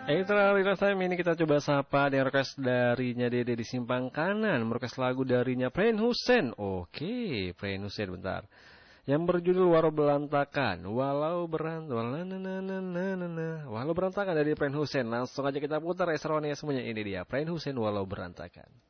Request time ini kita coba sapa dengan request darinya Dede di Simpang Kanan, merequest lagu darinya Pren Hussein. Oke, Pren Hussein bentar. Yang berjudul Walau Berantakan, walau berantakan dari Pren Hussein. Langsung aja kita putar ya semuanya. Ini dia Pren Hussein Walau Berantakan.